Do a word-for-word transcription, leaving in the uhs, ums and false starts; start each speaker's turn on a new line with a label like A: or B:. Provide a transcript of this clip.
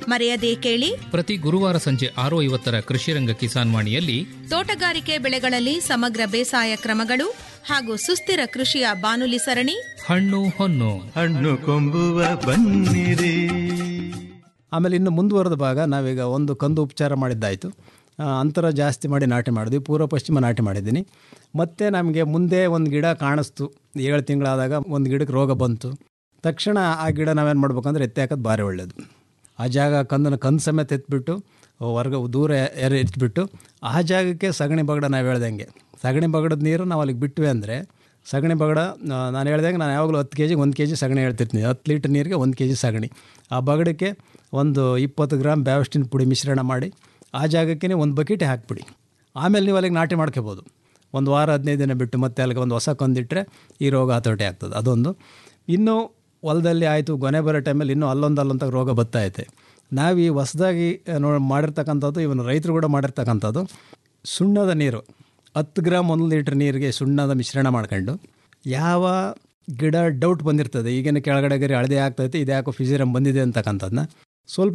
A: ಮರೆಯದೇ ಕೇಳಿ
B: ಪ್ರತಿ ಗುರುವಾರ ಸಂಜೆ ಆರು ಐವತ್ತರ ಕೃಷಿರಂಗ ಕಿಸಾನ್ ವಾಣಿಯಲ್ಲಿ
A: ತೋಟಗಾರಿಕೆ ಬೆಳೆಗಳಲ್ಲಿ ಸಮಗ್ರ ಬೇಸಾಯ ಕ್ರಮಗಳು ಹಾಗೂ ಸುಸ್ಥಿರ ಕೃಷಿಯ ಬಾನುಲಿ ಸರಣಿ
B: ಹಣ್ಣು ಹೊನ್ನು
C: ಹಣ್ಣು ಕೊಂಬುವ ಬನ್ನಿರಿ.
D: ಆಮೇಲೆ ಇನ್ನು ಮುಂದುವರೆದ ಭಾಗ ನಾವೀಗ ಒಂದು ಕಂದು ಉಪಚಾರ ಮಾಡಿದ್ದಾಯಿತು, ಅಂತರ ಜಾಸ್ತಿ ಮಾಡಿ ನಾಟಿ ಮಾಡಿದ್ವಿ, ಪೂರ್ವ ಪಶ್ಚಿಮ ನಾಟಿ ಮಾಡಿದ್ದೀನಿ. ಮತ್ತು ನಮಗೆ ಮುಂದೆ ಒಂದು ಗಿಡ ಕಾಣಿಸ್ತು, ಏಳು ತಿಂಗಳಾದಾಗ ಒಂದು ಗಿಡಕ್ಕೆ ರೋಗ ಬಂತು, ತಕ್ಷಣ ಆ ಗಿಡ ನಾವೇನು ಮಾಡ್ಬೇಕಂದ್ರೆ ಎತ್ತಿ ಹಾಕೋದು ಭಾರಿ ಒಳ್ಳೆಯದು. ಆ ಜಾಗ ಕಂದನ ಕಂದು ಸಮೇತ ಎತ್ಬಿಟ್ಟು ಹೊರ್ಗ ದೂರ ಎರೆ ಎತ್ಬಿಟ್ಟು ಆ ಜಾಗಕ್ಕೆ ಸಗಣಿ ಬಗಡ ನಾವು ಹೇಳ್ದಂಗೆ ಸಗಣಿ ಬಗಡದ ನೀರು ನಾವು ಅಲ್ಲಿಗೆ ಬಿಟ್ವಿ ಅಂದರೆ ಸಗಣಿ ಬಗಡ ನಾನು ಹೇಳ್ದಂಗೆ ನಾನು ಯಾವಾಗಲೂ ಹತ್ತು ಕೆ ಜಿಗೆ ಒಂದು ಕೆ ಜಿ ಸಗಣಿ ಹೇಳ್ತಿರ್ತೀನಿ. ಹತ್ತು ಲೀಟ್ರ್ ನೀರಿಗೆ ಒಂದು ಕೆ ಜಿ ಸಗಣಿ. ಆ ಬಗಡಕ್ಕೆ ಒಂದು ಇಪ್ಪತ್ತು ಗ್ರಾಮ್ ಬ್ಯಾವಸ್ಟಿನ ಪುಡಿ ಮಿಶ್ರಣ ಮಾಡಿ ಆ ಜಾಗಕ್ಕೆ ಒಂದು ಬಕೆಟೇ ಹಾಕಿಬಿಡಿ. ಆಮೇಲೆ ನೀವು ಅಲ್ಲಿಗೆ ನಾಟಿ ಮಾಡ್ಕೋಬೋದು. ಒಂದು ವಾರ ಹದಿನೈದು ದಿನ ಬಿಟ್ಟು ಮತ್ತೆ ಅಲ್ಲಿಗೆ ಒಂದು ಹೊಸ ಕಂದಿಟ್ಟರೆ ಈ ರೋಗ ಹತೋಟಿ ಆಗ್ತದೆ. ಅದೊಂದು. ಇನ್ನೂ ಹೊಲದಲ್ಲಿ ಆಯಿತು ಗೊನೆ ಬರೋ ಟೈಮಲ್ಲಿ ಇನ್ನೂ ಅಲ್ಲೊಂದು ಅಲ್ಲೊಂದು ರೋಗ ಬತ್ತೈತೆ. ನಾವು ಈ ಹೊಸದಾಗಿ ನೋ ಮಾಡಿರ್ತಕ್ಕಂಥದ್ದು ಇವನು ರೈತರು ಕೂಡ ಮಾಡಿರ್ತಕ್ಕಂಥದ್ದು ಸುಣ್ಣದ ನೀರು ಹತ್ತು ಗ್ರಾಮ್ ಒಂದು ಲೀಟ್ರ್ ನೀರಿಗೆ ಸುಣ್ಣದ ಮಿಶ್ರಣ ಮಾಡ್ಕೊಂಡು ಯಾವ ಗಿಡ ಡೌಟ್ ಬಂದಿರ್ತದೆ ಈಗೇನು ಕೆಳಗಡೆ ಗರಿ ಹಳದಿ ಆಗ್ತೈತೆ ಇದು ಯಾಕೋ ಫಿಸಿರಮ್ ಬಂದಿದೆ ಅಂತಕ್ಕಂಥದ್ದನ್ನ ಸ್ವಲ್ಪ